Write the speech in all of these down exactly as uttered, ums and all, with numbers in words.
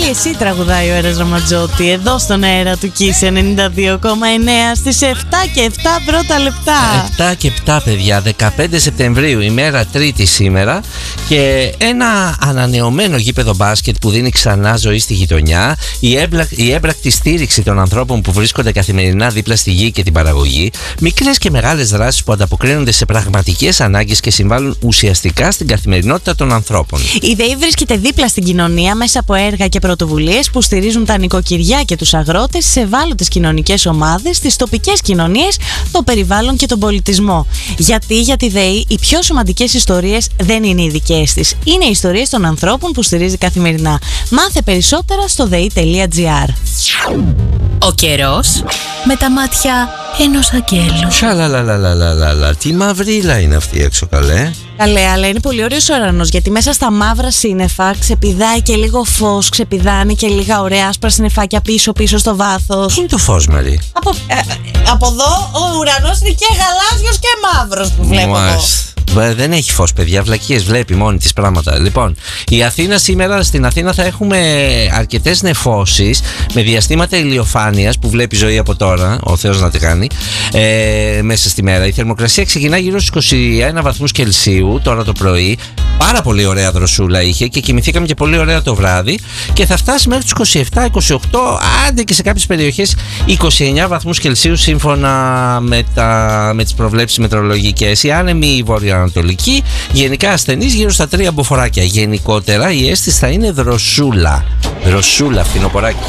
Θέλει εσύ, τραγουδάει ο Έρας Ραματζότη εδώ στον αέρα του Kiss ενενήντα δύο κόμμα εννέα στις επτά και επτά πρώτα λεπτά. επτά και επτά, παιδιά, δεκαπέντε Σεπτεμβρίου, ημέρα Τρίτη σήμερα, και ένα ανανεωμένο γήπεδο μπάσκετ που δίνει ξανά ζωή στη γειτονιά, η, έμπλα... η έμπρακτη στήριξη των ανθρώπων που βρίσκονται καθημερινά δίπλα στη γη και την παραγωγή, μικρές και μεγάλες δράσεις που ανταποκρίνονται σε πραγματικές ανάγκες και συμβάλλουν ουσιαστικά στην καθημερινότητα των ανθρώπων. Η ΔΕΗ βρίσκεται δίπλα στην κοινωνία μέσα από έργα και πρωτοβουλίες που στηρίζουν τα νοικοκυριά και τους αγρότες σε ευάλωτες κοινωνικές ομάδες, τις τοπικές κοινωνίες, το περιβάλλον και τον πολιτισμό. Γιατί για τη ΔΕΗ οι πιο σημαντικές ιστορίες δεν είναι οι δικές της. Είναι οι ιστορίες των ανθρώπων που στηρίζει καθημερινά. Μάθε περισσότερα στο δei τελεία gr. Ο καιρός με τα μάτια ενός αγγέλου. Σαλαλαλαλαλαλα, τι μαυρίλα είναι αυτή έξω, καλέ. Καλέ, αλλά είναι πολύ ωραίος ο ουρανός, γιατί μέσα στα μαύρα σύννεφα ξεπηδάει και λίγο φως, ξεπηδάνε και λίγα ωραία άσπρα συννεφάκια πίσω-πίσω στο βάθος. Πού είναι το φως, Μαρή? Από, ε, ε, από εδώ ο ουρανός είναι και γαλάζιος και μαύρος που βλέπω εδώ. Δεν έχει φως, παιδιά, βλακίες, βλέπει μόνη της πράγματα. Λοιπόν, η Αθήνα σήμερα, στην Αθήνα θα έχουμε αρκετές νεφώσεις με διαστήματα ηλιοφάνειας που βλέπει ζωή από τώρα, ο Θεός να τη κάνει, ε, μέσα στη μέρα. Η θερμοκρασία ξεκινά γύρω στους είκοσι ένα βαθμούς Κελσίου τώρα το πρωί. Πάρα πολύ ωραία δροσούλα είχε και κοιμηθήκαμε και πολύ ωραία το βράδυ, και θα φτάσει μέχρι τους είκοσι επτά είκοσι οκτώ, άντε και σε κάποιες περιοχές είκοσι εννέα βαθμούς Κελσίου σύμφωνα με, τα, με τις προβλέψεις μετεωρολογικές. Οι άνεμοι η βορειοανατολική, γενικά ασθενείς γύρω στα τρία μποφόράκια. Γενικότερα η αίσθηση θα είναι δροσούλα. Δροσούλα, φθινοποράκι.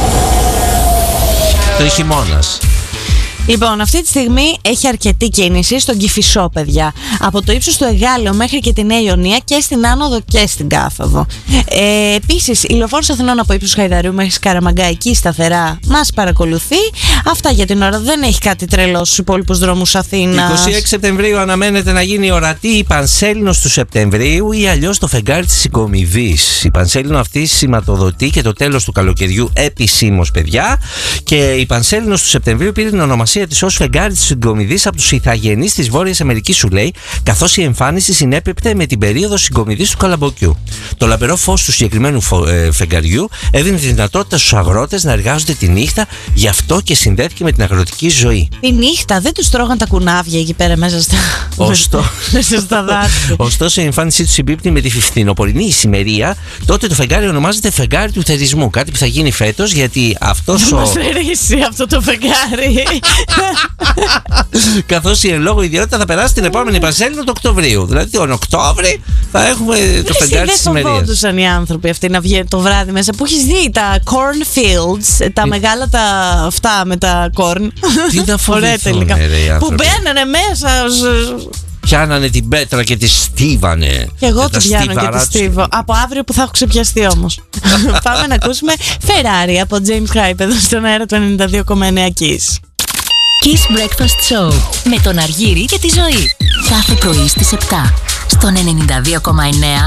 Το χειμώνας. Λοιπόν, αυτή τη στιγμή έχει αρκετή κίνηση στον Κηφισό, παιδιά. Από το ύψος του Εγάλεο μέχρι και τη Νέα Ιωνία, και στην άνοδο και στην κάθοδο. Ε, επίσης, η λεωφόρος Αθηνών από ύψος Χαϊδαρίου μέχρι Σκαραμαγκά, εκεί σταθερά μας παρακολουθεί. Αυτά για την ώρα. Δεν έχει κάτι τρελό στους υπόλοιπους δρόμους Αθήνας. είκοσι έξι Σεπτεμβρίου αναμένεται να γίνει ορατή η Πανσέλινος του Σεπτεμβρίου, ή αλλιώς το φεγγάρι της συγκομιδής. Η Πανσέλινο αυτή σηματοδοτεί και το τέλος του καλοκαιριού επισήμως, παιδιά. Και η Πανσέλινος του Σεπτεμβρίου πήρε την ονομασία της ως φεγγάρι της συγκομιδής από τους ηθαγενείς της Βόρειας Αμερικής, σου λέει, καθώς η εμφάνιση συνέπεπτε με την περίοδο συγκομιδής του καλαμποκιού. Το λαμπερό φως του συγκεκριμένου φο, ε, φεγγαριού έδινε τη δυνατότητα στους αγρότες να εργάζονται τη νύχτα, γι' αυτό και συνδέθηκε με την αγροτική ζωή. Τη νύχτα δεν τους τρώγαν τα κουνάβια εκεί πέρα μέσα στα, Ωστό... μέσα στα δάση. Ωστόσο, η εμφάνισή του συμπίπτει με τη φθινοπορεινή ησημερία. Τότε το φεγγάρι ονομάζεται φεγγάρι του θερισμού. Κάτι που θα γίνει φέτος, γιατί αυτός ο. Μας αρέσει αυτό το φεγγάρι. Καθώς η εν λόγω ιδιότητα θα περάσει την επόμενη Πανσέλινο του Οκτωβρίου. Δηλαδή τον Οκτώβρη θα έχουμε το φεγγάρι της ημερίας. Δεν φοβόντουσαν οι άνθρωποι αυτοί να βγαίνουν το βράδυ μέσα, που έχεις δει τα cornfields, τα μεγάλα τα αυτά με τα corn. Τι να φοβηθούν, που μπαίνανε μέσα. Πιάνανε την πέτρα και τη στίβανε. Και εγώ την πιάνω και τη στίβω. Από αύριο που θα έχω ξεπιαστεί όμως. Πάμε να ακούσουμε Ferrari από James Hype εδώ στον αέρα του ενενήντα δύο κόμμα εννέα Kiss. Kiss Breakfast Show με τον Αργύρη και τη Ζωή. Κάθε πρωί στις επτά στον ενενήντα δύο κόμμα εννέα.